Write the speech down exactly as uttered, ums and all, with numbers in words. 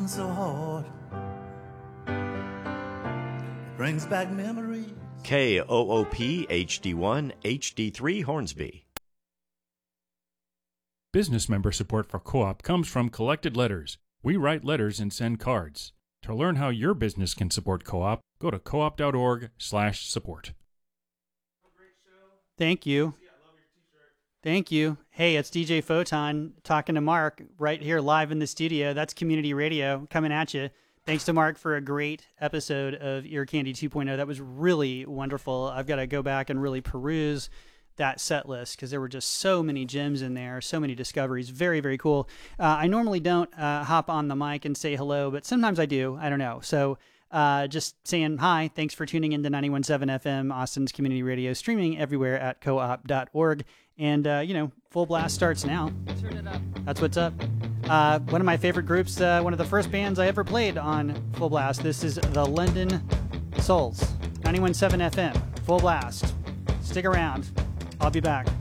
working so hard. It brings back memories. K O O P H D one H D three Hornsby. Business member support for Co-op comes from Collected Letters. We write letters and send cards. To learn how your business can support Co-op, go to coop.org slash support. Thank you. Thank you. Hey, it's D J Photon talking to Mark right here live in the studio. That's community radio coming at you. Thanks to Mark for a great episode of Ear Candy two point oh. That was really wonderful. I've got to go back and really peruse that set list because there were just so many gems in there, so many discoveries. Very, very cool. Uh, I normally don't uh, hop on the mic and say hello, but sometimes I do. I don't know. So uh, just saying hi. Thanks for tuning in to ninety-one point seven F M, Austin's community radio, streaming everywhere at coop dot org. And, uh, you know, Full Blast starts now. Turn it up. That's what's up. Uh, one of my favorite groups, uh, one of the first bands I ever played on Full Blast. This is the London Souls. ninety-one point seven F M, Full Blast. Stick around. I'll be back.